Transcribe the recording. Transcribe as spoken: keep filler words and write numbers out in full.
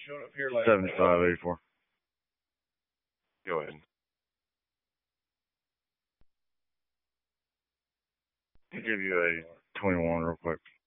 seventy-five eighty-four. Go ahead. I'll give you a twenty-one real quick.